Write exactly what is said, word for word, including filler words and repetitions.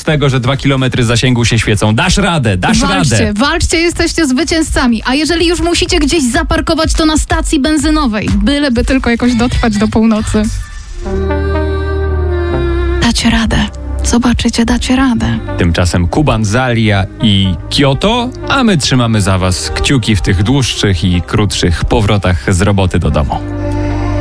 tego, że dwa kilometry zasięgu się świecą. Dasz radę, dasz walczcie, radę. Walczcie, jesteście zwycięzcami. A jeżeli już musicie gdzieś zaparkować, to na stacji benzynowej. Byleby tylko jakoś dotrwać do północy. Dacie radę. Zobaczycie, dacie radę. Tymczasem Kuban, Zalia i Kyoto, a my trzymamy za was kciuki w tych dłuższych i krótszych powrotach z roboty do domu.